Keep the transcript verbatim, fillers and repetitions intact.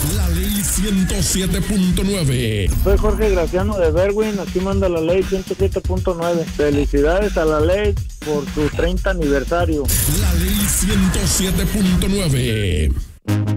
La ley ciento siete punto nueve. Soy Jorge Graciano de Berwin, aquí manda la ley ciento siete punto nueve. Felicidades a la ley por su treinta aniversario. La ley ciento siete punto nueve.